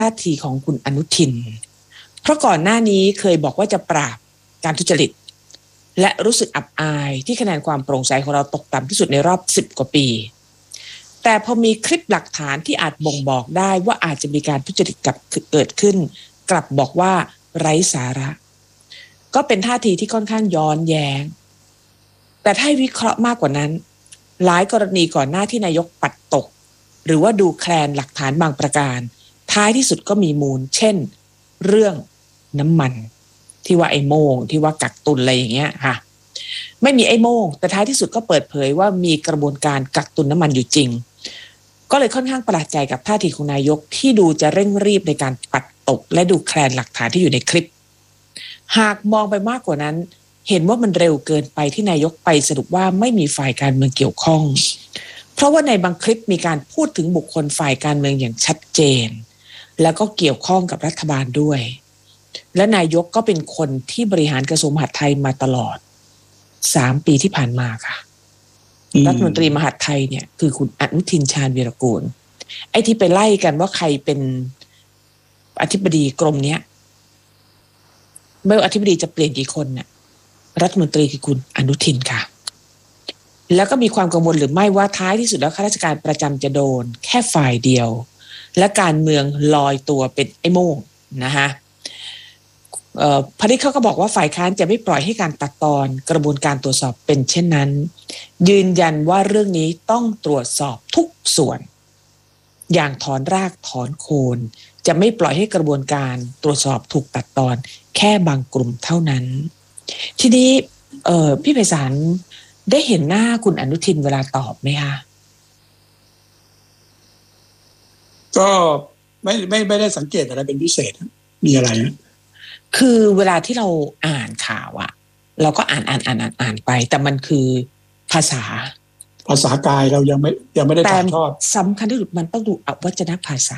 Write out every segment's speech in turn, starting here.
ท่าทีของคุณอนุทินเพราะก่อนหน้านี้เคยบอกว่าจะปราบการทุจริตและรู้สึกอับอายที่คะแนนความโปร่งใสของเราตกต่ำที่สุดในรอบ10 กว่าปีแต่พอมีคลิปหลักฐานที่อาจบ่งบอกได้ว่าอาจจะมีการทุจริตเกิดขึ้นกลับบอกว่าไร้สาระก็เป็นท่าทีที่ค่อนข้างย้อนแย้งแต่ถ้าวิเคราะห์มากกว่านั้นหลายกรณีก่อนหน้าที่นายกปัดตกหรือว่าดูแคลนหลักฐานบางประการท้ายที่สุดก็มีมูลเช่นเรื่องน้ำมันที่ว่าไอ้โม่งที่ว่ากักตุนอะไรอย่างเงี้ยค่ะไม่มีไอ้โม่งแต่ท้ายที่สุดก็เปิดเผยว่ามีกระบวนการกักตุนน้ำมันอยู่จริงก็เลยค่อนข้างประหลาดใจกับท่าทีของนายกที่ดูจะเร่งรีบในการปัดตกและดูแคลนหลักฐานที่อยู่ในคลิปหากมองไปมากกว่านั้นเห็นว่ามันเร็วเกินไปที่นายกไปสรุปว่าไม่มีฝ่ายการเมืองเกี่ยวข้องเพราะว่าในบางคลิปมีการพูดถึงบุคคลฝ่ายการเมืองอย่างชัดเจนแล้วก็เกี่ยวข้องกับรัฐบาลด้วยและนายกก็เป็นคนที่บริหารกระทรวงมหาดไทยมาตลอด3 ปีที่ผ่านมาค่ะรัฐมนตรีมหาดไทยเนี่ยคือคุณอนุทินชาญวีรกูลไอ้ที่ไปไล่กันว่าใครเป็นอธิบดีกรมเนี้ยไม่ว่าอธิบดีจะเปลี่ยนกี่คนเนี่ยรัฐมนตรีคือคุณอนุทินค่ะแล้วก็มีความกังวลหรือไม่ว่าท้ายที่สุดแล้วข้าราชการประจำจะโดนแค่ฝ่ายเดียวและการเมืองลอยตัวเป็นไอ้โม่งนะคะพนิษฐ์เขาก็บอกว่าฝ่ายค้านจะไม่ปล่อยให้การตัดตอนกระบวนการตรวจสอบเป็นเช่นนั้นยืนยันว่าเรื่องนี้ต้องตรวจสอบทุกส่วนอย่างถอนรากถอนโคนจะไม่ปล่อยให้กระบวนการตรวจสอบถูกตัดตอนแค่บางกลุ่มเท่านั้นทีนี้พี่ไพศาลได้เห็นหน้าคุณอนุทินเวลาตอบไหมคะก็ไม่ได้สังเกตอะไรเป็นพิเศษมีอะไรนะคือเวลาที่เราอ่านข่าวอะเราก็อ่านไปแต่มันคือภาษากายเรายังไม่ได้ถ่ายทอดสำคัญที่สุดมันต้องดูอวัจนภาษา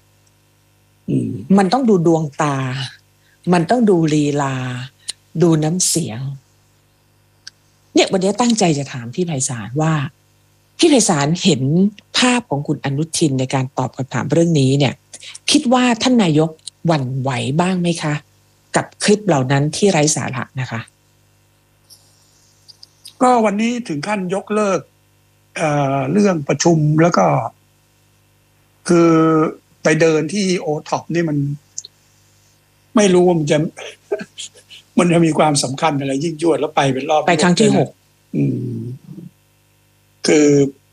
มันต้องดูดวงตามันต้องดูลีลาดูน้ำเสียงเนี่ยวันนี้ตั้งใจจะถามพี่ไพศาลว่าพี่ไพศาลเห็นภาพของคุณอนุทินในการตอบคำถามเรื่องนี้เนี่ยคิดว่าท่านนายกหวั่นไหวบ้างไหมคะกับคลิปเหล่านั้นที่ไร้สาระนะคะก็วันนี้ถึงขั้นยกเลิกเรื่องประชุมแล้วก็คือไปเดินที่โอท็อปนี่มันไม่รู้ว่ามันจะมีความสำคัญอะไรยิ่งยวดแล้วไปเป็นรอบไปครั้งที่6 คือ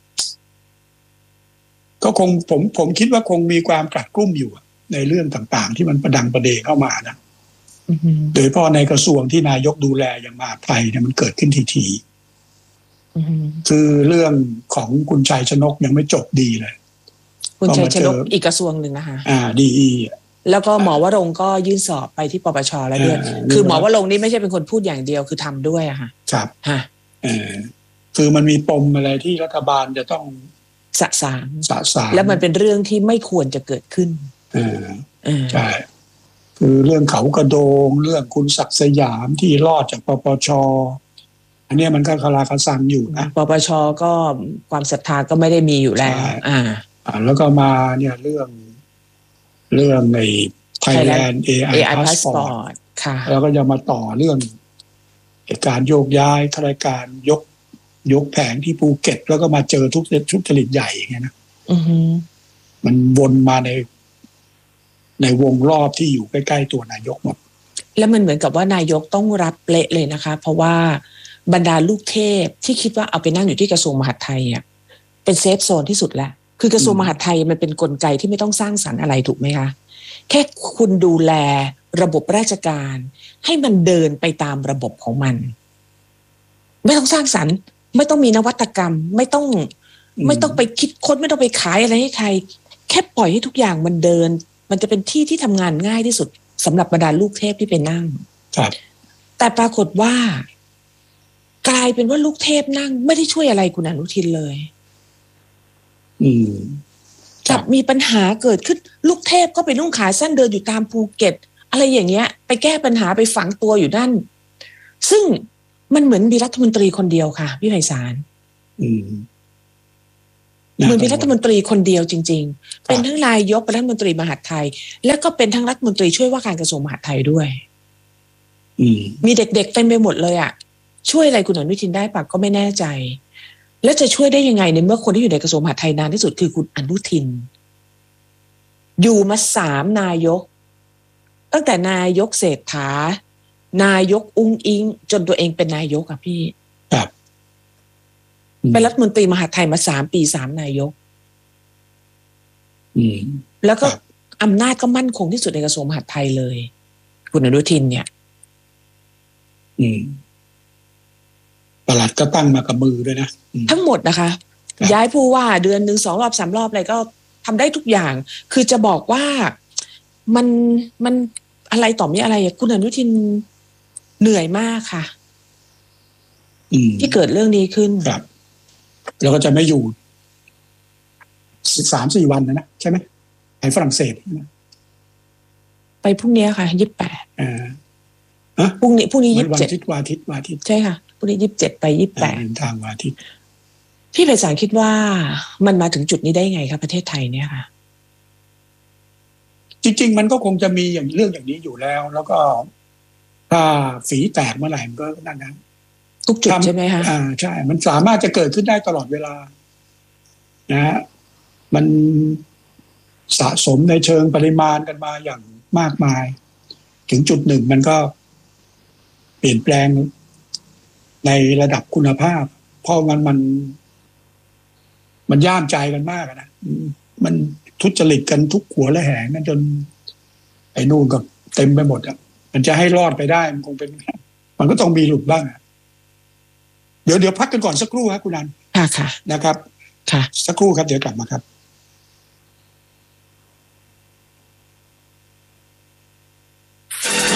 ก็คงผมคิดว่าคงมีความกลัดกลุ้มอยู่ในเรื่องต่างๆที่มันประดังประเดเข้ามานะโดยเฉพาะในกระทรวงที่นายกดูแลอย่างมหาดไทยเนี่ยมันเกิดขึ้นทีคือเรื่องของคุณชัยชนกยังไม่จบดีเลยคุณชัยชนกอีกกระทรวงหนึ่งนะคะดีแล้วก็หมอวรงค์ก็ยื่นสอบไปที่ปปชแล้วด้วยคือหมอวรงค์นี่ไม่ใช่เป็นคนพูดอย่างเดียวคือทำด้วยอะค่ะครับคือมันมีปมอะไรที่รัฐบาลจะต้องสะสางแล้วมันเป็นเรื่องที่ไม่ควรจะเกิดขึ้นใช่คือเรื่องเขากระโดงเรื่องคุณศักดิ์สยามที่รอดจากปปชอันนี้มันก็คาราคาซังอยู่นะปปชก็ความศรัทธาก็ไม่ได้มีอยู่แล้วแล้วก็มาเนี่ยเรื่องใน Thailand AI Passport ค่ะแล้วก็จะมาต่อเรื่องการโยกย้ายข้าราชการยกแผงที่ภูเก็ตแล้วก็มาเจอทุกจริตใหญ่อย่างเงี้ยนะมันวนมาในวงรอบที่อยู่ใกล้ๆตัวนายกหมดแล้วมันเหมือนกับว่านายกต้องรับเละเลยนะคะเพราะว่าบรรดาลูกเทพที่คิดว่าเอาไปนั่งอยู่ที่กระทรวงมหาดไทยอ่ะเป็นเซฟโซนที่สุดแล้วคือกระทรวงมหาดไทยมันเป็นกลไกที่ไม่ต้องสร้างสรรค์อะไรถูกไหมคะแค่คุณดูแลระบบราชการให้มันเดินไปตามระบบของมันไม่ต้องสร้างสรรค์ไม่ต้องมีนวัตกรรมไม่ต้องไปคิดค้นไม่ต้องไปขายอะไรให้ใครแค่ปล่อยให้ทุกอย่างมันเดินมันจะเป็นที่ที่ทำงานง่ายที่สุดสำหรับบรรดาลูกเทพที่ไปนั่งแต่ปรากฏว่ากลายเป็นว่าลูกเทพนั่งไม่ได้ช่วยอะไรคุณอนุทินเลยกับมีปัญหาเกิดขึ้นลูกเทพก็ไปนุ่งขาสั้นเดินอยู่ตามภูเก็ตอะไรอย่างเงี้ยไปแก้ปัญหาไปฝังตัวอยู่นั่นซึ่งมันเหมือนมีรัฐมนตรีคนเดียวค่ะพี่ไพศาลเหมือนมีรัฐมนตรีคนเดียวจริงๆเป็นทั้งนายกเป็นรัฐมนตรีมหาดไทยและก็เป็นทั้งรัฐมนตรีช่วยว่าการกระทรวงมหาดไทยด้วยมีเด็กๆเต็มไปหมดเลยอ่ะช่วยอะไรคุณอนุทินได้ปะก็ไม่แน่ใจและจะช่วยได้ยังไงในเมื่อคนที่อยู่ในกระทรวงมหาดไทยนานที่สุดคือคุณอนุทินอยู่มา3 นายกตั้งแต่นายกเศรษฐานายกอุ้งอิงจนตัวเองเป็นนายกอะพี่เป็นรัฐมนตรีมหาดไทยมา3 ปี 3 นายกแล้วก็อำนาจก็มั่นคงที่สุดในกระทรวงมหาดไทยเลยคุณอนุทินเนี่ยปลัดก็ตั้งมากับมือด้วยนะทั้งหมดนะคะย้ายผู้ว่าเดือนหนึ่ง2 รอบ 3 รอบอะไรก็ทำได้ทุกอย่างคือจะบอกว่ามันอะไรต่อมีอะไรคุณอนุทินเหนื่อยมากค่ะที่เกิดเรื่องนี้ขึ้นครับแล้วก็จะไม่อยู่3-4 วันนะใช่ไหมไปฝรั่งเศสไปพรุ่งนี้ค่ะ28พรุ่งนี้27 วันอาทิตย์ใช่ค่ะพรุ่งนี้27ไป28 ทางวันอาทิตย์พี่ไพศาลคิดว่ามันมาถึงจุดนี้ได้ไงครับประเทศไทยเนี่ยค่ะจริงๆมันก็คงจะมีเรื่องอย่างนี้อยู่แล้วก็ถ้าฝีแตกเมื่อไหร่มันก็นั่นนะทุกจุดใช่ไหมคะใช่มันสามารถจะเกิดขึ้นได้ตลอดเวลานะมันสะสมในเชิงปริมาณกันมาอย่างมากมายถึงจุดหนึ่งมันก็เปลี่ยนแปลงในระดับคุณภาพเพราะมันย่ามใจกันมากนะมันทุจริตกันทุกหัวและแหงกันจนไอ้นู่นก็เต็มไปหมดอ่ะมันจะให้รอดไปได้มันคงเป็นมันก็ต้องมีหลุดบ้างอ่ะเดี๋ยวพักกันก่อนสักครู่ครับคุณนันค่ะนะครับค่ะสักครู่ครับเดี๋ยวกลับมาครับ